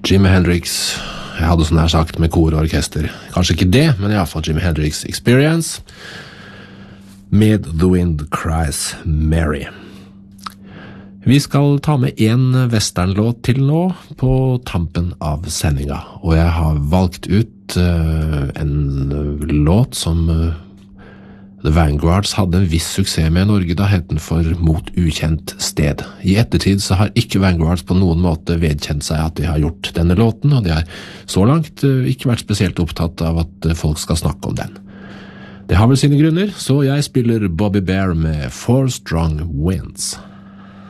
Jimi Hendrix, jeg hadde sånn her sagt med kor og orkester. Kanskje ikke det, men i alle fall Jimi Hendrix Experience med The Wind Cries Mary. Vi skal ta med en westernlåt til nå på tampen av sendinga, og jeg har valgt ut en låt som The Vanguards hadde en viss suksess med i Norge, da het den for Mot ukjent sted. I ettertid så har ikke Vanguards på noen måte vedkjent seg at de har gjort denne låten, og de har så langt ikke vært spesielt opptatt av at folk skal snakke om den. Det har vel sine grunner, så jeg spiller Bobby Bear med Four Strong Winds.